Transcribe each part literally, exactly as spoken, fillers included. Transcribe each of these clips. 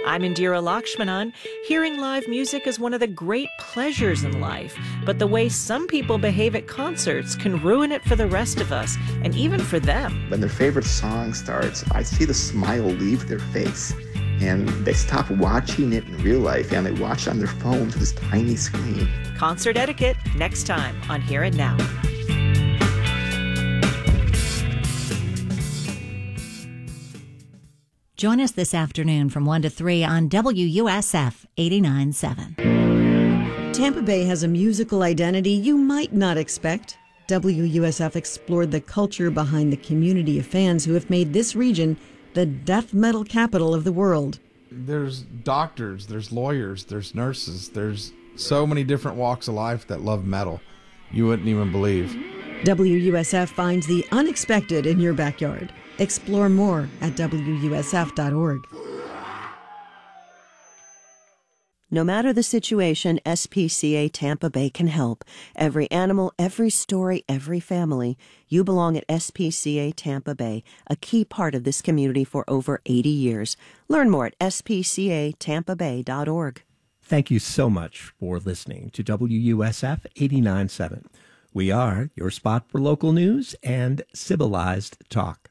I'm Indira Lakshmanan. Hearing live music is one of the great pleasures in life, but the way some people behave at concerts can ruin it for the rest of us, and even for them. When their favorite song starts, I see the smile leave their face, and they stop watching it in real life, and they watch it on their phone to this tiny screen. Concert etiquette, next time on Here and Now. Join us this afternoon from one to three on W U S F eighty-nine point seven. Tampa Bay has a musical identity you might not expect. W U S F explored the culture behind the community of fans who have made this region the death metal capital of the world. There's doctors, there's lawyers, there's nurses, there's so many different walks of life that love metal. You wouldn't even believe. W U S F finds the unexpected in your backyard. Explore more at W U S F dot org. No matter the situation, S P C A Tampa Bay can help. Every animal, every story, every family. You belong at S P C A Tampa Bay, a key part of this community for over eighty years. Learn more at S P C A Tampa Bay dot org. Thank you so much for listening to W U S F eighty-nine point seven. We are your spot for local news and civilized talk.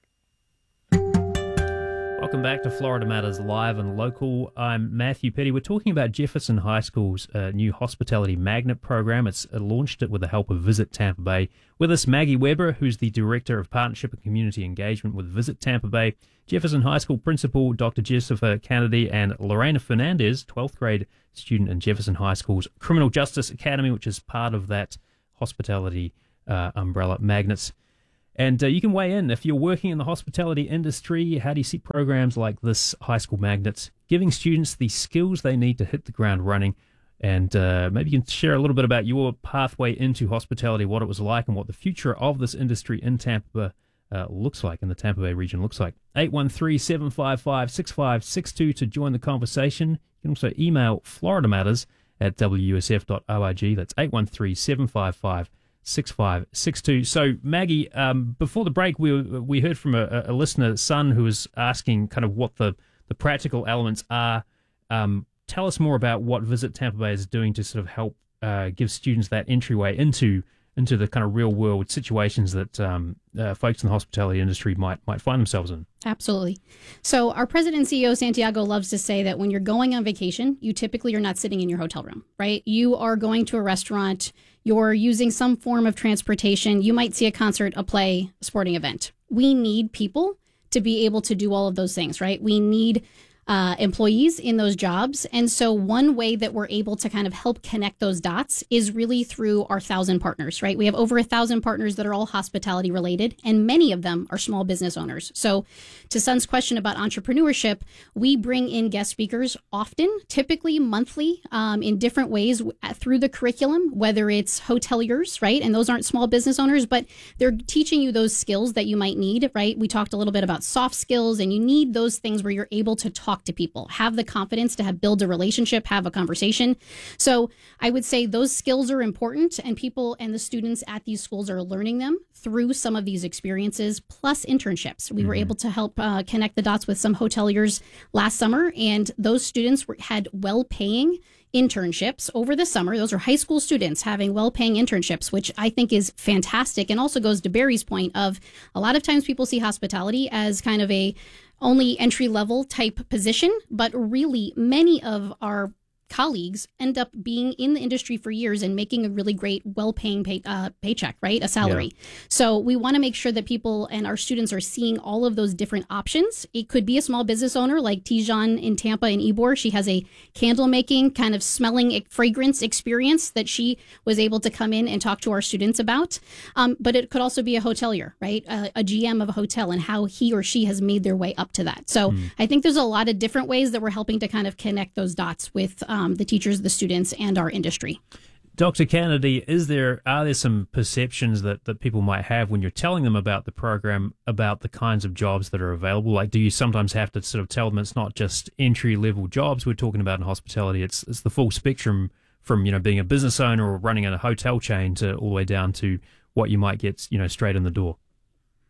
Welcome back to Florida Matters Live and Local. I'm Matthew Petty. We're talking about Jefferson High School's uh, new Hospitality Magnet program. It's uh, launched it with the help of Visit Tampa Bay. With us, Maggie Weber, who's the Director of Partnership and Community Engagement with Visit Tampa Bay, Jefferson High School Principal Doctor Jessica Kennedy, and Lorena Fernandez, twelfth grade student in Jefferson High School's Criminal Justice Academy, which is part of that hospitality uh, umbrella, Magnets. And uh, you can weigh in. If you're working in the hospitality industry, how do you see programs like this, High School Magnets, giving students the skills they need to hit the ground running? And uh, maybe you can share a little bit about your pathway into hospitality, what it was like, and what the future of this industry in Tampa uh, looks like, in the Tampa Bay region looks like. eight one three, seven five five, six five six two to join the conversation. You can also email Florida Matters at W U S F dot org. That's eight one three, seven five five, six five six two. So, Maggie, um, before the break, we we heard from a, a listener, son, who was asking kind of what the, the practical elements are. Um, tell us more about what Visit Tampa Bay is doing to sort of help uh, give students that entryway into into the kind of real world situations that um, uh, folks in the hospitality industry might might find themselves in. Absolutely. So our president and C E O, Santiago, loves to say that when you're going on vacation, you typically are not sitting in your hotel room, right? You are going to a restaurant, you're using some form of transportation, you might see a concert, a play, a sporting event. We need people to be able to do all of those things, right? We need Uh, employees in those jobs. And so one way that we're able to kind of help connect those dots is really through our thousand partners, right? We have over a thousand partners that are all hospitality related, and many of them are small business owners. So to Sun's question about entrepreneurship, we bring in guest speakers often, typically monthly, um, in different ways through the curriculum, whether it's hoteliers, right? And those aren't small business owners, but they're teaching you those skills that you might need, right? We talked a little bit about soft skills, and you need those things where you're able to talk to people, have the confidence to have build a relationship, have a conversation. So I would say those skills are important, and people and the students at these schools are learning them through some of these experiences, plus internships. We mm-hmm. were able to help uh, connect the dots with some hoteliers last summer, and those students were, had well-paying internships over the summer. Those are high school students having well-paying internships, which I think is fantastic, and also goes to Barry's point of a lot of times people see hospitality as kind of a only entry-level type position, but really many of our colleagues end up being in the industry for years and making a really great, well-paying pay, uh, paycheck, right? A salary. Yeah. So we want to make sure that people and our students are seeing all of those different options. It could be a small business owner like Tijan in Tampa in Ybor. She has a candle making, kind of smelling fragrance experience that she was able to come in and talk to our students about. Um, but it could also be a hotelier, right? A, a G M of a hotel, and how he or she has made their way up to that. So mm. I think there's a lot of different ways that we're helping to kind of connect those dots with um, Um, the teachers, the students, and our industry. Doctor Kennedy, is there are there some perceptions that, that people might have when you're telling them about the program, about the kinds of jobs that are available? Like, do you sometimes have to sort of tell them it's not just entry-level jobs we're talking about in hospitality, it's it's the full spectrum from, you know, being a business owner or running a hotel chain to all the way down to what you might get, you know, straight in the door?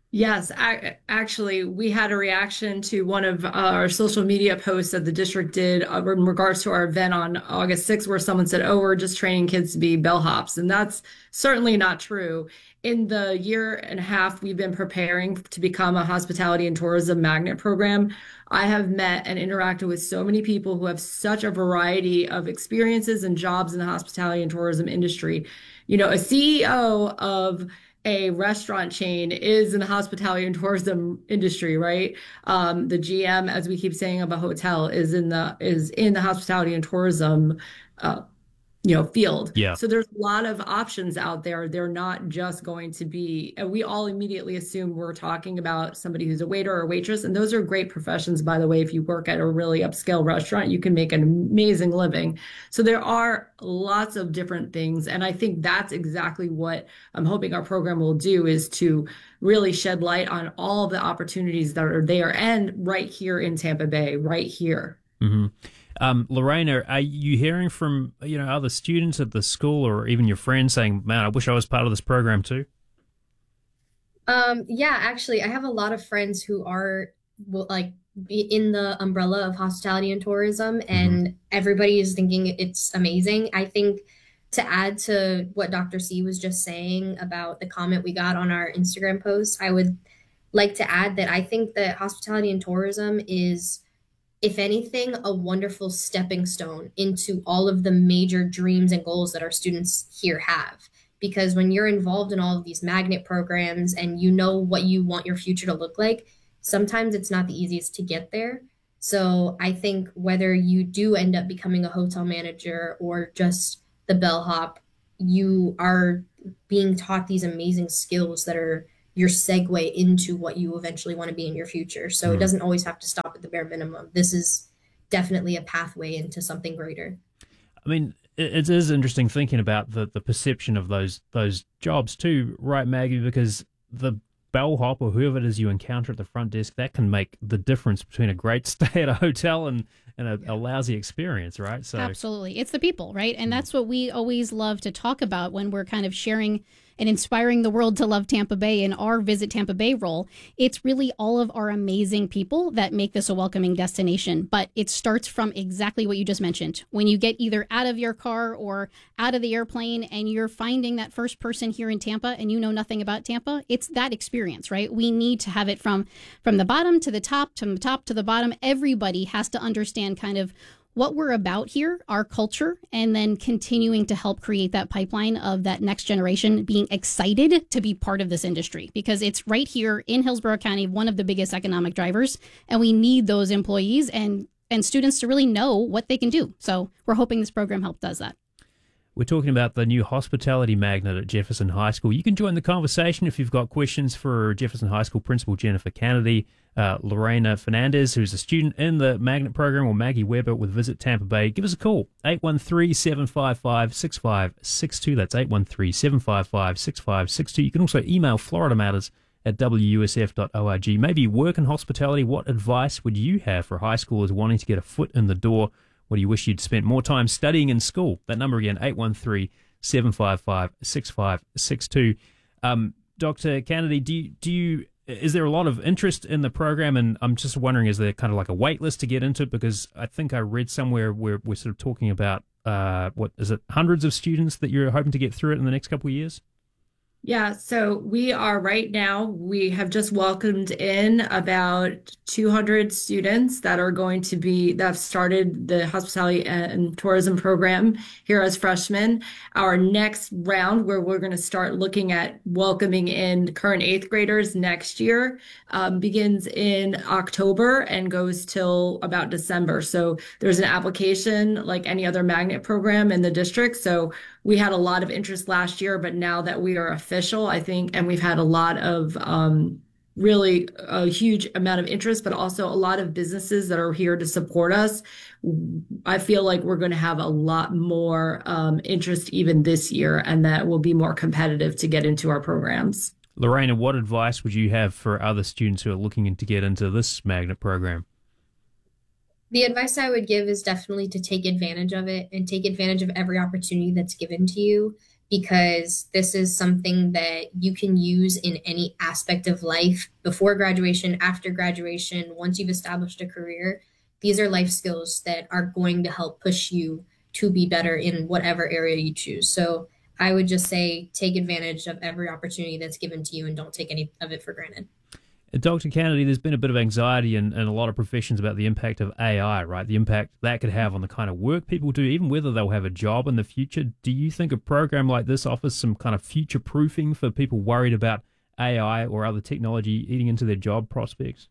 Yes, I, actually, we had a reaction to one of our social media posts that the district did uh, in regards to our event on August sixth, where someone said, "Oh, we're just training kids to be bellhops," and that's certainly not true. In the year and a half we've been preparing to become a hospitality and tourism magnet program, I have met and interacted with so many people who have such a variety of experiences and jobs in the hospitality and tourism industry. You know, a C E O of a restaurant chain is in the hospitality and tourism industry, right? Um, the G M, as we keep saying, of a hotel is in the is in the hospitality and tourism uh, you know, field. Yeah. So there's a lot of options out there. They're not just going to be, and we all immediately assume we're talking about somebody who's a waiter or a waitress. And those are great professions, by the way. If you work at a really upscale restaurant, you can make an amazing living. So there are lots of different things. And I think that's exactly what I'm hoping our program will do, is to really shed light on all of the opportunities that are there and right here in Tampa Bay, right here. Mm-hmm. Um, Lorena, are you hearing from, you know, other students at the school or even your friends saying, man, I wish I was part of this program too? Um, yeah, actually, I have a lot of friends who are like in the umbrella of hospitality and tourism, and mm-hmm. everybody is thinking it's amazing. I think to add to what Doctor C was just saying about the comment we got on our Instagram post, I would like to add that I think that hospitality and tourism is, if anything, a wonderful stepping stone into all of the major dreams and goals that our students here have. Because when you're involved in all of these magnet programs and you know what you want your future to look like, sometimes it's not the easiest to get there. So I think whether you do end up becoming a hotel manager or just the bellhop, you are being taught these amazing skills that are your segue into what you eventually want to be in your future. So mm. it doesn't always have to stop at the bare minimum. This is definitely a pathway into something greater. I mean, it, it is interesting thinking about the, the perception of those those jobs too, right, Maggie? Because the bellhop or whoever it is you encounter at the front desk, that can make the difference between a great stay at a hotel and, and a, a lousy experience, right? So absolutely. It's the people, right? And that's what we always love to talk about when we're kind of sharing and inspiring the world to love Tampa Bay in our Visit Tampa Bay role. It's really all of our amazing people that make this a welcoming destination. But it starts from exactly what you just mentioned. When you get either out of your car or out of the airplane and you're finding that first person here in Tampa and you know nothing about Tampa, it's that experience, right? We need to have it from, from the bottom to the top, from the top to the bottom. Everybody has to understand kind of what we're about here, our culture, and then continuing to help create that pipeline of that next generation being excited to be part of this industry, because it's right here in Hillsborough County, one of the biggest economic drivers, and we need those employees and, and students to really know what they can do. So we're hoping this program help does that. We're talking about the new hospitality magnet at Jefferson High School. You can join the conversation if you've got questions for Jefferson High School Principal Jennifer Kennedy, uh, Lorena Fernandez, who's a student in the magnet program, or Maggie Weber with Visit Tampa Bay. Give us a call, eight one three, seven five five, six five six two. That's eight one three, seven five five, six five six two. You can also email Florida Matters at w u s f dot org. Maybe you work in hospitality. What advice would you have for high schoolers wanting to get a foot in the door? What do you wish you'd spent more time studying in school? That number again, eight one three, seven five five, six five six two. Um, Doctor Kennedy, do you, do you, is there a lot of interest in the program? And I'm just wondering, is there kind of like a wait list to get into it? Because I think I read somewhere where we're sort of talking about, uh, what is it, hundreds of students that you're hoping to get through it in the next couple of years? Yeah, so we are right now, we have just welcomed in about two hundred students that are going to be, that have started the hospitality and tourism program here as freshmen. Our next round, where we're going to start looking at welcoming in current eighth graders next year, um, begins in October and goes till about December. So there's an application like any other magnet program in the district. So we had a lot of interest last year, but now that we are official, I think, and we've had a lot of um, really a huge amount of interest, but also a lot of businesses that are here to support us. I feel like we're going to have a lot more um, interest even this year, and that will be more competitive to get into our programs. Lorena, what advice would you have for other students who are looking to get into this magnet program? The advice I would give is definitely to take advantage of it and take advantage of every opportunity that's given to you, because this is something that you can use in any aspect of life, before graduation, after graduation, once you've established a career. These are life skills that are going to help push you to be better in whatever area you choose. So I would just say take advantage of every opportunity that's given to you and don't take any of it for granted. Doctor Kennedy, there's been a bit of anxiety in, in a lot of professions about the impact of A I, right? The impact that could have on the kind of work people do, even whether they'll have a job in the future. Do you think a program like this offers some kind of future proofing for people worried about A I or other technology eating into their job prospects?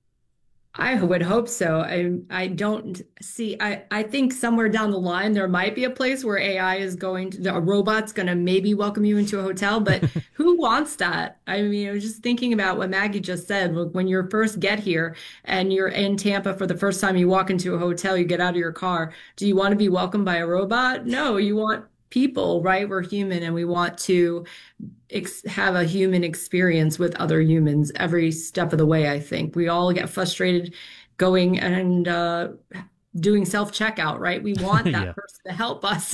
I would hope so. I I don't see, I, I think somewhere down the line, there might be a place where A I is going to, a robot's going to maybe welcome you into a hotel, but who wants that? I mean, I was just thinking about what Maggie just said. When you first get here and you're in Tampa for the first time, you walk into a hotel, you get out of your car. Do you want to be welcomed by a robot? No, you want people, right? We're human and we want to ex- have a human experience with other humans every step of the way. I think we all get frustrated going and uh, doing self-checkout, right? We want that Yeah. person to help us.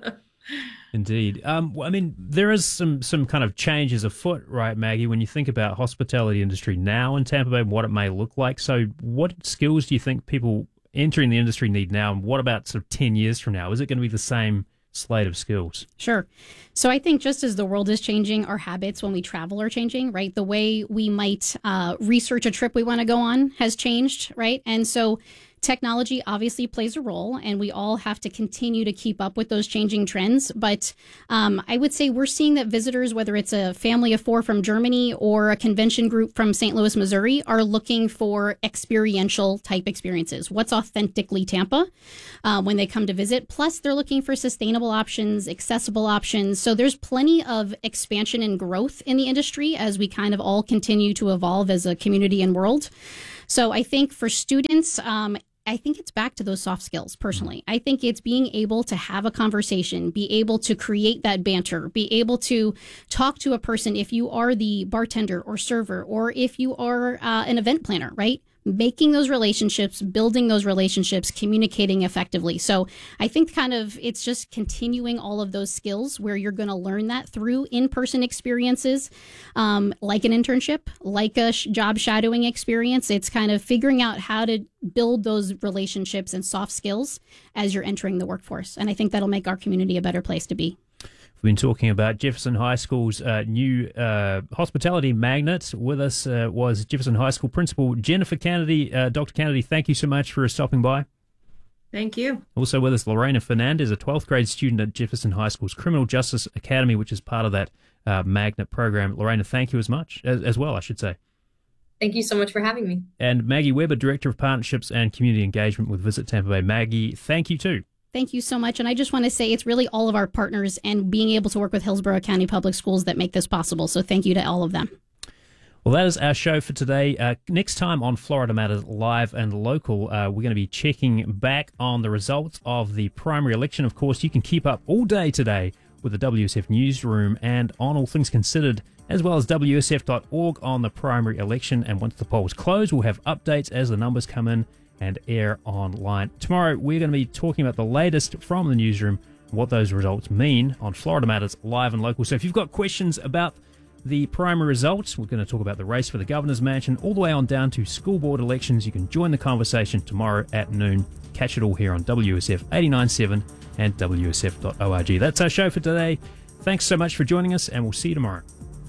Indeed. Um, well, I mean, there is some some kind of changes afoot, right, Maggie, when you think about hospitality industry now in Tampa Bay and what it may look like. So what skills do you think people entering the industry need now? And what about sort of ten years from now? Is it going to be the same slate of skills? Sure. So I think just as the world is changing, our habits when we travel are changing, right? The way we might uh, research a trip we want to go on has changed, right? And so technology obviously plays a role, and we all have to continue to keep up with those changing trends. But um, I would say we're seeing that visitors, whether it's a family of four from Germany or a convention group from Saint Louis, Missouri, are looking for experiential type experiences. What's authentically Tampa uh, when they come to visit? Plus, they're looking for sustainable options, accessible options. So there's plenty of expansion and growth in the industry as we kind of all continue to evolve as a community and world. So I think for students, um, I think it's back to those soft skills personally. I think it's being able to have a conversation, be able to create that banter, be able to talk to a person if you are the bartender or server, or if you are uh, an event planner, right? Making those relationships, building those relationships, communicating effectively. So I think kind of it's just continuing all of those skills where you're going to learn that through in-person experiences, um, like an internship, like a sh- job shadowing experience. It's kind of figuring out how to build those relationships and soft skills as you're entering the workforce. And I think that'll make our community a better place to be. We've been talking about Jefferson High School's uh, new uh, hospitality magnet. With us uh, was Jefferson High School Principal Jennifer Kennedy. Uh, Doctor Kennedy, thank you so much for stopping by. Thank you. Also with us, Lorena Fernandez, a twelfth grade student at Jefferson High School's Criminal Justice Academy, which is part of that uh, magnet program. Lorena, thank you as much, as, as well, I should say. Thank you so much for having me. And Maggie Weber, Director of Partnerships and Community Engagement with Visit Tampa Bay. Maggie, thank you too. Thank you so much. And I just want to say it's really all of our partners and being able to work with Hillsborough County Public Schools that make this possible. So thank you to all of them. Well, that is our show for today. Uh, next time on Florida Matters Live and Local, uh, we're going to be checking back on the results of the primary election. Of course, you can keep up all day today with the W S F Newsroom and on All Things Considered, as well as W S F dot org on the primary election. And once the polls close, we'll have updates as the numbers come in and air online. Tomorrow, we're going to be talking about the latest from the newsroom, what those results mean on Florida Matters Live and Local. So if you've got questions about the primary results, we're going to talk about the race for the governor's mansion, all the way on down to school board elections. You can join the conversation tomorrow at noon. Catch it all here on W S F eighty-nine point seven and W S F dot org. That's our show for today. Thanks so much for joining us, and we'll see you tomorrow.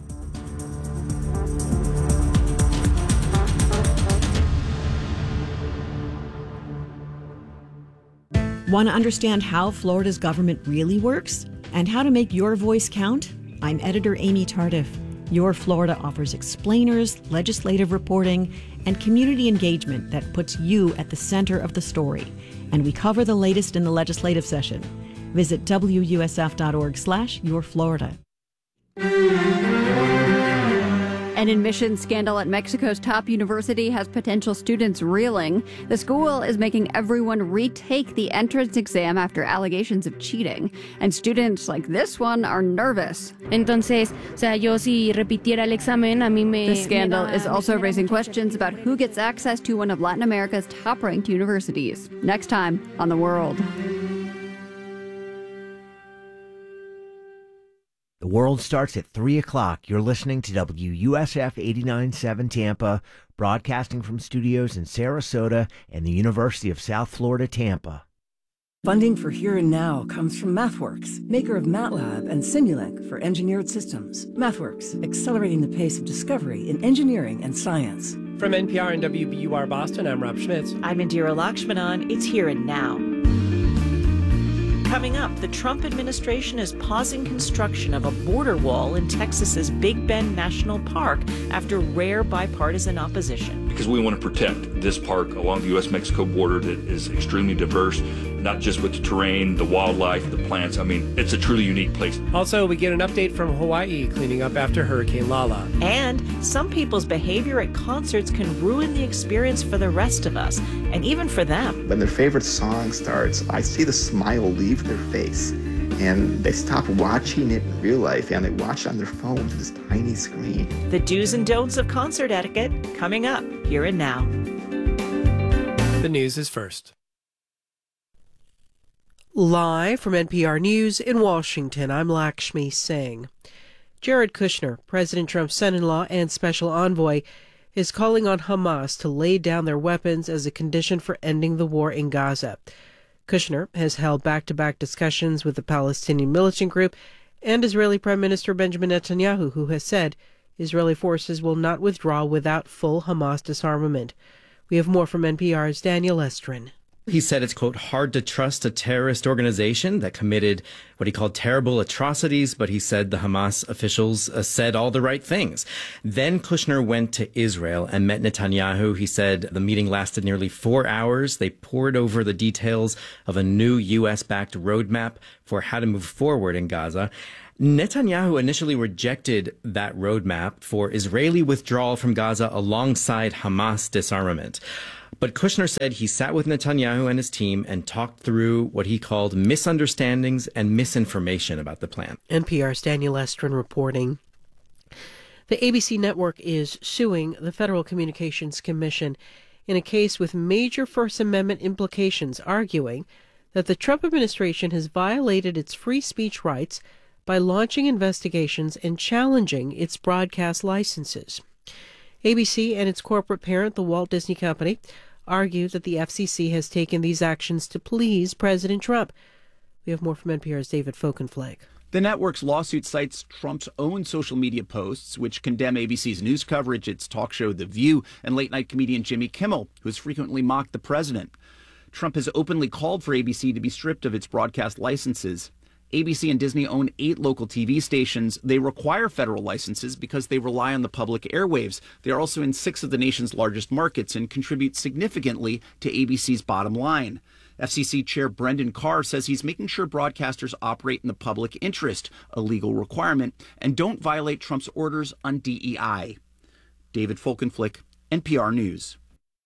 Want to understand how Florida's government really works and how to make your voice count? I'm editor Amy Tardif. Your Florida offers explainers, legislative reporting, and community engagement that puts you at the center of the story. And we cover the latest in the legislative session. Visit W U S F dot org slash your Florida. An admissions scandal at Mexico's top university has potential students reeling. The school is making everyone retake the entrance exam after allegations of cheating. And students like this one are nervous. Entonces, o sea, yo si repitiera el examen, a mí me... The scandal is also raising questions about who gets access to one of Latin America's top-ranked universities. Next time on The World. The World starts at three o'clock. You're listening to W U S F eighty-nine point seven Tampa, broadcasting from studios in Sarasota and the University of South Florida, Tampa. Funding for Here and Now comes from MathWorks, maker of MATLAB and Simulink for engineered systems. MathWorks, accelerating the pace of discovery in engineering and science. From N P R and W B U R Boston, I'm Rob Schmitz. I'm Indira Lakshmanan. It's Here and Now. Coming up, the Trump administration is pausing construction of a border wall in Texas's Big Bend National Park after rare bipartisan opposition. Because we want to protect this park along the U S Mexico border that is extremely diverse, not just with the terrain, the wildlife, the plants. I mean, it's a truly unique place. Also, we get an update from Hawaii cleaning up after Hurricane Lala. And some people's behavior at concerts can ruin the experience for the rest of us, and even for them. When their favorite song starts, I see the smile leave their face, and they stop watching it in real life, and they watch it on their phone to this tiny screen. The do's and don'ts of concert etiquette, coming up Here and Now. The news is first. Live from N P R News in Washington, I'm Lakshmi Singh. Jared Kushner, President Trump's son-in-law and special envoy, is calling on Hamas to lay down their weapons as a condition for ending the war in Gaza. Kushner has held back-to-back discussions with the Palestinian militant group and Israeli Prime Minister Benjamin Netanyahu, who has said Israeli forces will not withdraw without full Hamas disarmament. We have more from N P R's Daniel Estrin. He said it's, quote, hard to trust a terrorist organization that committed what he called terrible atrocities, but he said the Hamas officials uh, said all the right things. Then Kushner went to Israel and met Netanyahu. He said the meeting lasted nearly four hours. They pored over the details of a new U S-backed roadmap for how to move forward in Gaza. Netanyahu initially rejected that roadmap for Israeli withdrawal from Gaza alongside Hamas disarmament. But Kushner said he sat with Netanyahu and his team and talked through what he called misunderstandings and misinformation about the plan. N P R's Daniel Estrin reporting. The A B C network is suing the Federal Communications Commission in a case with major First Amendment implications, arguing that the Trump administration has violated its free speech rights by launching investigations and challenging its broadcast licenses. A B C and its corporate parent, the Walt Disney Company, argue that the F C C has taken these actions to please President Trump. We have more from N P R's David Folkenflag. The network's lawsuit cites Trump's own social media posts, which condemn A B C's news coverage, its talk show The View, and late-night comedian Jimmy Kimmel, who has frequently mocked the president. Trump has openly called for A B C to be stripped of its broadcast licenses. A B C and Disney own eight local T V stations. They require federal licenses because they rely on the public airwaves. They are also in six of the nation's largest markets and contribute significantly to A B C's bottom line. F C C Chair Brendan Carr says he's making sure broadcasters operate in the public interest, a legal requirement, and don't violate Trump's orders on D E I. David Folkenflik, N P R News.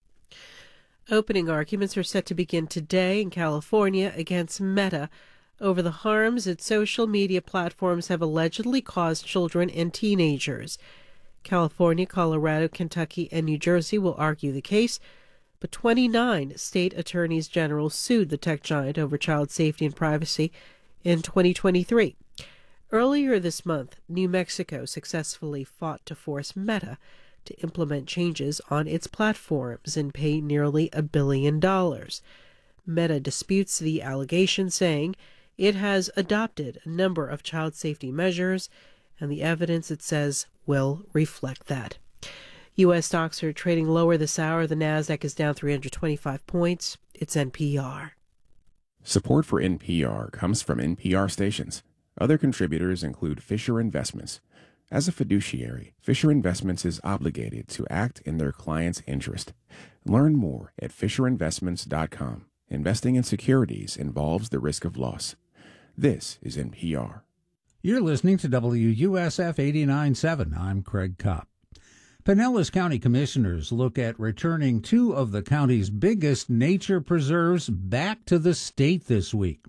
Opening arguments are set to begin today in California against Meta over the harms its social media platforms have allegedly caused children and teenagers. California, Colorado, Kentucky, and New Jersey will argue the case, but twenty-nine state attorneys general sued the tech giant over child safety and privacy in twenty twenty-three. Earlier this month, New Mexico successfully fought to force Meta to implement changes on its platforms and pay nearly a billion dollars. Meta disputes the allegation, saying it has adopted a number of child safety measures, and the evidence, it says, will reflect that. U S stocks are trading lower this hour. The Nasdaq is down three hundred twenty-five points. It's N P R. Support for N P R comes from N P R stations. Other contributors include Fisher Investments. As a fiduciary, Fisher Investments is obligated to act in their client's interest. Learn more at fisher investments dot com. Investing in securities involves the risk of loss. This is N P R. You're listening to W U S F eighty-nine point seven. I'm Craig Kopp. Pinellas County commissioners look at returning two of the county's biggest nature preserves back to the state this week.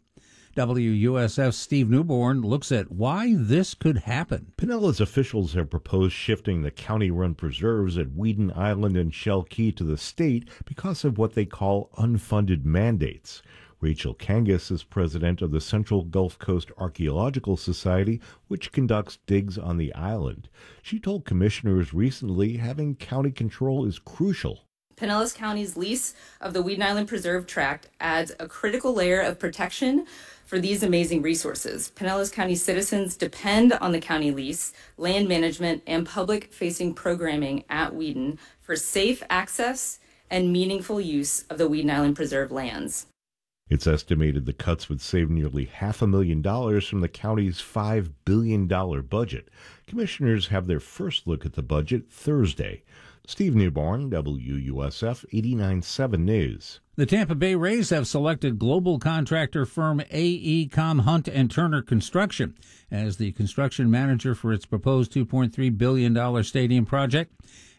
W U S F's Steve Newborn looks at why this could happen. Pinellas officials have proposed shifting the county-run preserves at Weeden Island and Shell Key to the state because of what they call unfunded mandates. Rachel Kangas is president of the Central Gulf Coast Archaeological Society, which conducts digs on the island. She told commissioners recently having county control is crucial. Pinellas County's lease of the Weeden Island Preserve Tract adds a critical layer of protection for these amazing resources. Pinellas County citizens depend on the county lease, land management, and public-facing programming at Weeden for safe access and meaningful use of the Weeden Island Preserve lands. It's estimated the cuts would save nearly half a million dollars from the county's five billion dollars budget. Commissioners have their first look at the budget Thursday. Steve Newborn, W U S F eighty-nine point seven News. The Tampa Bay Rays have selected global contractor firm AECOM Hunt and Turner Construction as the construction manager for its proposed two point three billion dollars stadium project.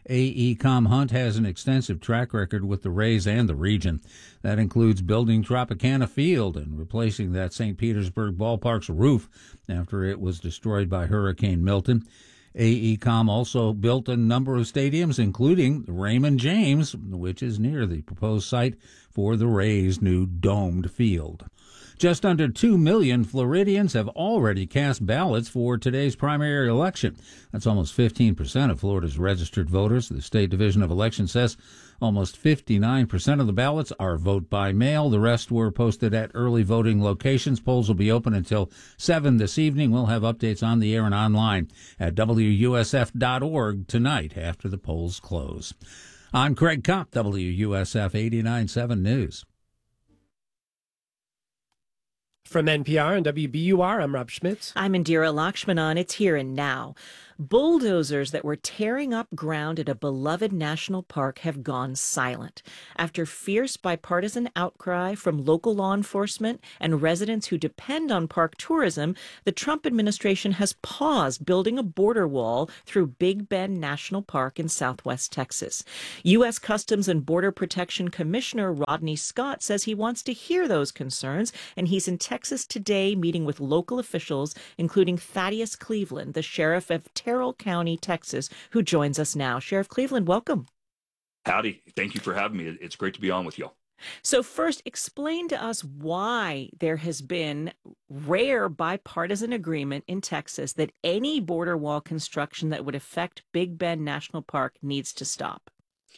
AECOM Hunt has an extensive track record with the Rays and the region. That includes building Tropicana Field and replacing that Saint Petersburg ballpark's roof after it was destroyed by Hurricane Milton. AECOM also built a number of stadiums, including Raymond James, which is near the proposed site for the Rays' new domed field. Just under two million Floridians have already cast ballots for today's primary election. That's almost fifteen percent of Florida's registered voters. The State Division of Elections says almost fifty-nine percent of the ballots are vote by mail. The rest were posted at early voting locations. Polls will be open until seven this evening. We'll have updates on the air and online at W U S F dot org tonight after the polls close. I'm Craig Kopp, W U S F eighty-nine point seven News. From N P R and W B U R, I'm Rob Schmitz. I'm Indira Lakshmanan. It's Here and Now. Bulldozers that were tearing up ground at a beloved national park have gone silent. After fierce bipartisan outcry from local law enforcement and residents who depend on park tourism, the Trump administration has paused building a border wall through Big Bend National Park in southwest Texas. U S Customs and Border Protection Commissioner Rodney Scott says he wants to hear those concerns, and he's in Texas today meeting with local officials, including Thaddeus Cleveland, the sheriff of Terrell County, Texas, who joins us now. Sheriff Cleveland, welcome. Howdy. Thank you for having me. It's great to be on with you. So first, explain to us why there has been rare bipartisan agreement in Texas that any border wall construction that would affect Big Bend National Park needs to stop.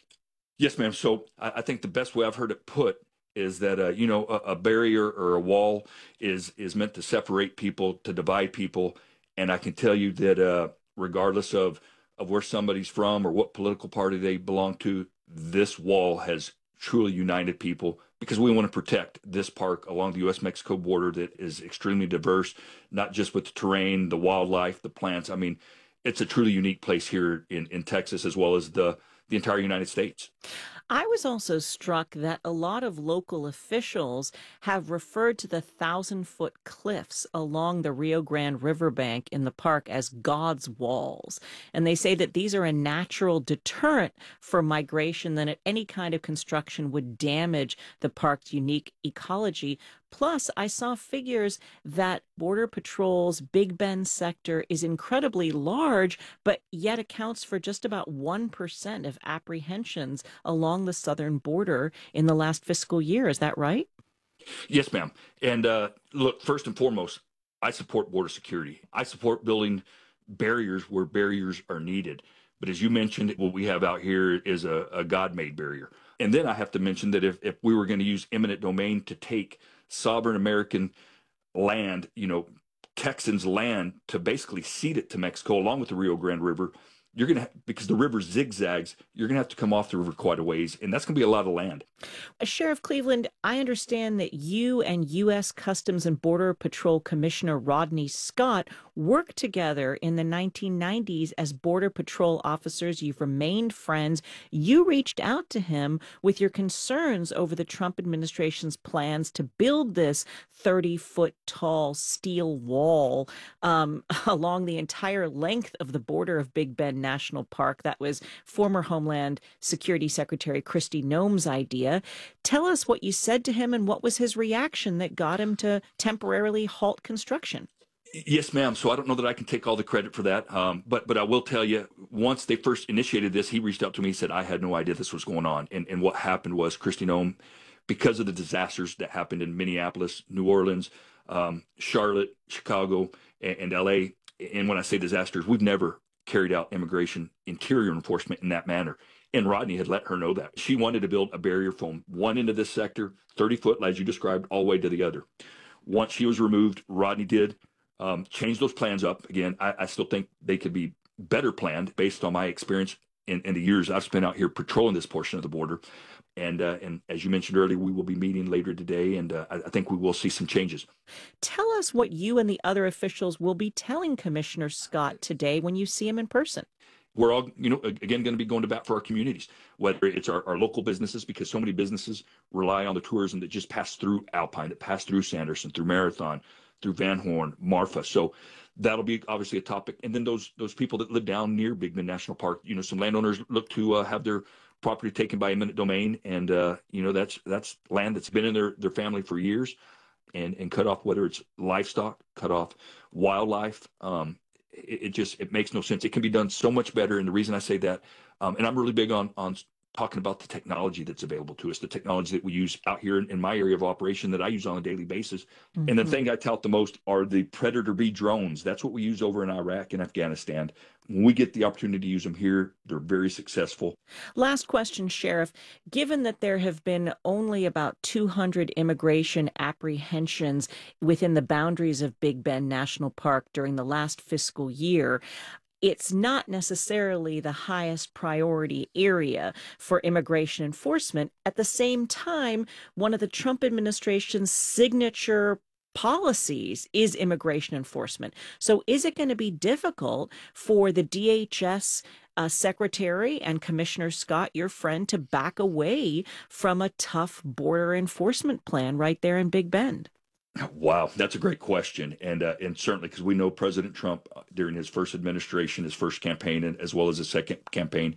Yes, ma'am. So I, I think the best way I've heard it put is that, uh, you know, a, a barrier or a wall is, is meant to separate people, to divide people. And I can tell you that uh, regardless of, of where somebody's from or what political party they belong to, this wall has truly united people because we want to protect this park along the U S Mexico border that is extremely diverse, not just with the terrain, the wildlife, the plants. I mean, it's a truly unique place here in, in Texas as well as the, the entire United States. I was also struck that a lot of local officials have referred to the thousand-foot cliffs along the Rio Grande riverbank in the park as God's walls. And they say that these are a natural deterrent for migration, that any kind of construction would damage the park's unique ecology. Plus, I saw figures that Border Patrol's Big Bend sector is incredibly large, but yet accounts for just about one percent of apprehensions along the southern border in the last fiscal year. Is that right? Yes, ma'am. And uh, look, first and foremost, I support border security. I support building barriers where barriers are needed. But as you mentioned, what we have out here is a, a God-made barrier. And then I have to mention that if, if we were going to use eminent domain to take sovereign American land, you know, Texans' land, to basically cede it to Mexico along with the Rio Grande River, you're going to, because the river zigzags, you're going to have to come off the river quite a ways, and that's going to be a lot of land. Sheriff Cleveland, I understand that you and U S Customs and Border Patrol Commissioner Rodney Scott worked together in the nineteen nineties as Border Patrol officers. You've remained friends. You reached out to him with your concerns over the Trump administration's plans to build this thirty-foot tall steel wall um, along the entire length of the border of Big Bend National Park. That was former Homeland Security Secretary Kristi Noem's idea. Tell us what you said to him and what was his reaction that got him to temporarily halt construction. Yes, ma'am. So I don't know that I can take all the credit for that. Um, but but I will tell you, once they first initiated this, he reached out to me. He said, I had no idea this was going on. And, and what happened was Kristi Noem, because of the disasters that happened in Minneapolis, New Orleans, um, Charlotte, Chicago, and, and L A, and when I say disasters, we've never carried out immigration interior enforcement in that manner. And Rodney had let her know that. She wanted to build a barrier from one end of this sector, thirty foot, as you described, all the way to the other. Once she was removed, Rodney did. Um, change those plans up. Again, I, I still think they could be better planned based on my experience in, in the years I've spent out here patrolling this portion of the border. And uh, and as you mentioned earlier, we will be meeting later today, and uh, I, I think we will see some changes. Tell us what you and the other officials will be telling Commissioner Scott today when you see him in person. We're all, you know, again, going to be going to bat for our communities, whether it's our, our local businesses, because so many businesses rely on the tourism that just pass through Alpine, that pass through Sanderson, through Marathon, through Van Horn, Marfa. So that'll be obviously a topic. And then those those people that live down near Big Bend National Park, you know, some landowners look to uh, have their property taken by eminent domain. And, uh, you know, that's that's land that's been in their, their family for years and, and cut off, whether it's livestock, cut off wildlife. Um, it, it just, it makes no sense. It can be done so much better. And the reason I say that, um, and I'm really big on, on talking about the technology that's available to us, the technology that we use out here in, in my area of operation that I use on a daily basis. Mm-hmm. And the thing I tout the most are the Predator B drones. That's what we use over in Iraq and Afghanistan. When we get the opportunity to use them here, they're very successful. Last question, Sheriff. Given that there have been only about two hundred immigration apprehensions within the boundaries of Big Bend National Park during the last fiscal year, it's not necessarily the highest priority area for immigration enforcement. At the same time, one of the Trump administration's signature policies is immigration enforcement. So is it going to be difficult for the D H S uh, secretary and Commissioner Scott, your friend, to back away from a tough border enforcement plan right there in Big Bend? Wow, that's a great question. And uh, and certainly because we know President Trump uh, during his first administration, his first campaign, and as well as his second campaign,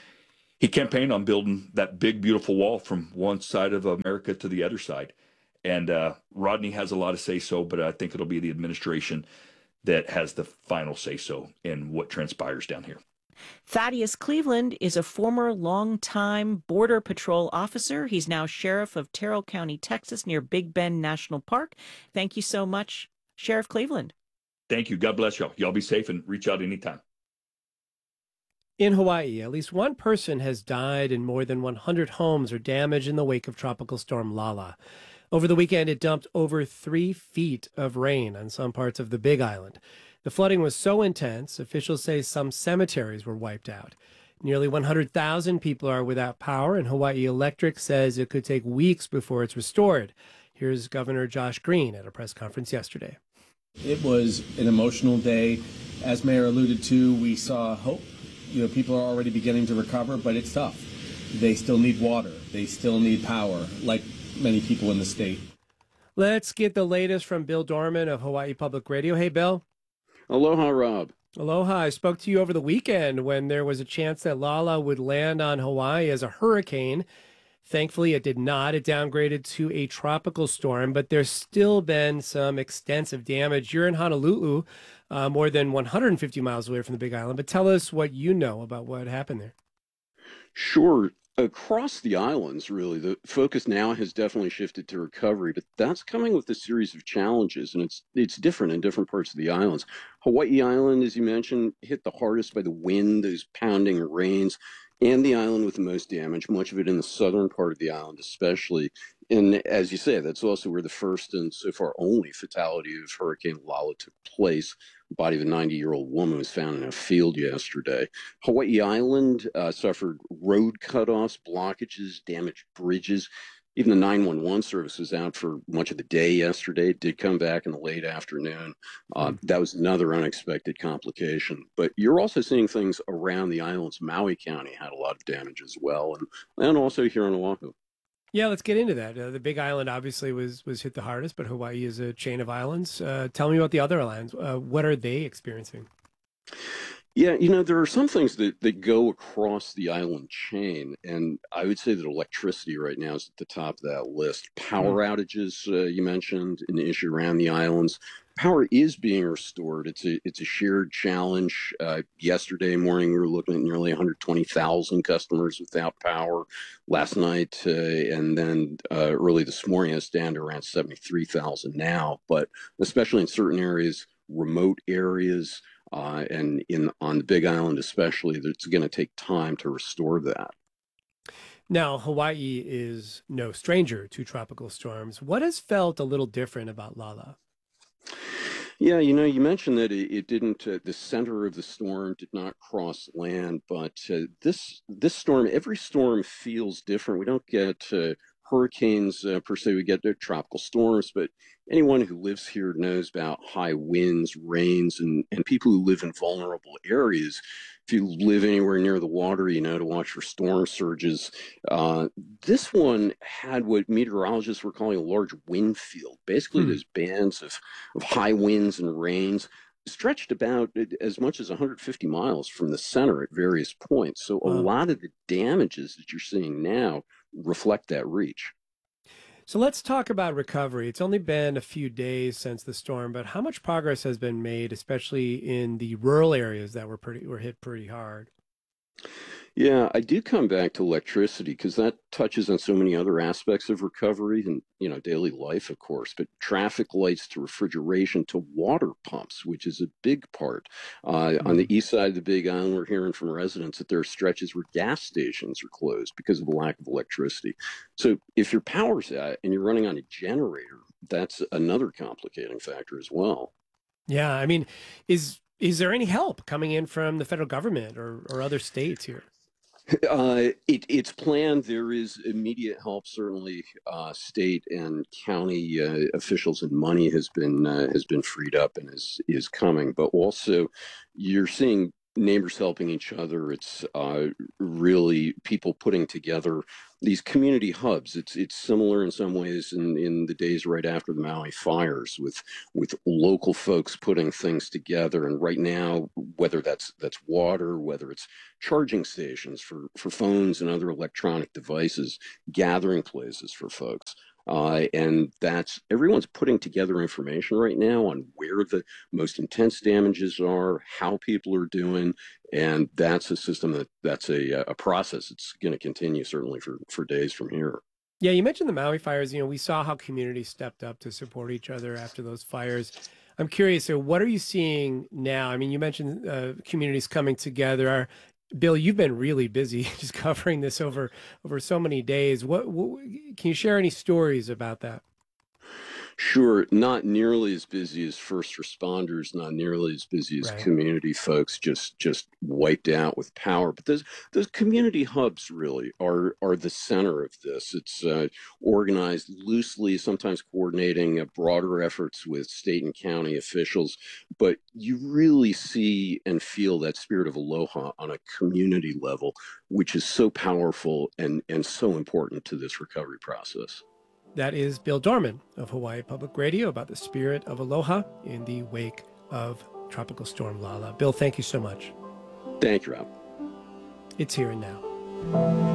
he campaigned on building that big, beautiful wall from one side of America to the other side. And uh, Rodney has a lot of say-so, but I think it'll be the administration that has the final say-so in what transpires down here. Thaddeus Cleveland is a former longtime Border Patrol officer. He's now sheriff of Terrell County, Texas, near Big Bend National Park. Thank you so much, Sheriff Cleveland. Thank you. God bless y'all. Y'all be safe and reach out anytime. In Hawaii, at least one person has died and more than one hundred homes are damaged in the wake of Tropical Storm Lala. Over the weekend, it dumped over three feet of rain on some parts of the Big Island. The flooding was so intense, officials say some cemeteries were wiped out. Nearly one hundred thousand people are without power, and Hawaii Electric says it could take weeks before it's restored. Here's Governor Josh Green at a press conference yesterday. It was an emotional day. As Mayor alluded to, we saw hope. You know, people are already beginning to recover, but it's tough. They still need water. They still need power, like many people in the state. Let's get the latest from Bill Dorman of Hawaii Public Radio. Hey, Bill. Aloha, Rob. Aloha. I spoke to you over the weekend when there was a chance that Lala would land on Hawaii as a hurricane. Thankfully, it did not. It downgraded to a tropical storm, but there's still been some extensive damage. You're in Honolulu, uh, more than one hundred fifty miles away from the Big Island, but tell us what you know about what happened there. Sure. Across the islands, really, the focus now has definitely shifted to recovery, but that's coming with a series of challenges, and it's it's different in different parts of the islands. Hawaii Island, as you mentioned, hit the hardest by the wind, those pounding rains, and the island with the most damage, much of it in the southern part of the island especially. And as you say, that's also where the first and so far only fatality of Hurricane Lala took place. The body of a ninety-year-old woman was found in a field yesterday. Hawaii Island uh, suffered road cutoffs, blockages, damaged bridges. Even the nine one one service was out for much of the day yesterday. It did come back in the late afternoon. Uh, that was another unexpected complication. But you're also seeing things around the islands. Maui County had a lot of damage as well, and, and also here on Oahu. Yeah, let's get into that. Uh, the Big Island obviously was was hit the hardest, but Hawaii is a chain of islands. Uh, tell me about the other islands. Uh, what are they experiencing? Yeah, you know, there are some things that, that go across the island chain, and I would say that electricity right now is at the top of that list. Power outages, uh, you mentioned, an issue around the islands. Power is being restored. It's a it's a shared challenge. Uh, yesterday morning, we were looking at nearly one hundred twenty thousand customers without power. Last night, uh, and then uh, early this morning, it's down to around seventy-three thousand now. But especially in certain areas, remote areas. Uh, and in on the Big Island especially, it's going to take time to restore that. Now, Hawaii is no stranger to tropical storms. What has felt a little different about Lala? Yeah, you know, you mentioned that it, it didn't, uh, the center of the storm did not cross land, but uh, this this storm, every storm feels different. We don't get uh, hurricanes uh, per se, we get uh, tropical storms, but anyone who lives here knows about high winds, rains, and, and people who live in vulnerable areas. If you live anywhere near the water, you know to watch for storm surges. Uh, this one had what meteorologists were calling a large wind field. Basically, Hmm. those bands of, of high winds and rains stretched about as much as one hundred fifty miles from the center at various points. So a Wow. lot of the damages that you're seeing now reflect that reach. So let's talk about recovery. It's only been a few days since the storm, but how much progress has been made, especially in the rural areas that were pretty were hit pretty hard? Yeah, I do come back to electricity because that touches on so many other aspects of recovery and, you know, daily life, of course, but traffic lights to refrigeration to water pumps, which is a big part. Uh, on the east side of the Big Island, we're hearing from residents that there are stretches where gas stations are closed because of the lack of electricity. So if your power's out and you're running on a generator, that's another complicating factor as well. Yeah, I mean, is is there any help coming in from the federal government or, or other states here? Uh, it, it's planned. There is immediate help. Certainly, uh, state and county uh, officials and money has been uh, has been freed up and is is coming. But also, you're seeing neighbors helping each other. It's uh, really people putting together these community hubs. It's it's similar in some ways in, in the days right after the Maui fires, with with local folks putting things together. And right now, whether that's that's water, whether it's charging stations for for phones and other electronic devices, gathering places for folks. Uh, and that's everyone's putting together information right now on where the most intense damages are, how people are doing, and that's a system that that's a a process. It's going to continue certainly for for days from here. Yeah, you mentioned the Maui fires. You know, we saw how communities stepped up to support each other after those fires. I'm curious, so what are you seeing now? I mean, you mentioned uh, communities coming together. Are, Bill, you've been really busy just covering this over over so many days. What, what can you share any stories about that? Sure, not nearly as busy as first responders, not nearly as busy as Right. community folks, just just wiped out with power. But those those community hubs really are are the center of this. It's uh, organized loosely, sometimes coordinating uh, broader efforts with state and county officials. But you really see and feel that spirit of aloha on a community level, which is so powerful and and so important to this recovery process. That is Bill Dorman of Hawaii Public Radio about the spirit of aloha in the wake of Tropical Storm Lala. Bill, thank you so much. Thank you, Rob. It's Here and Now.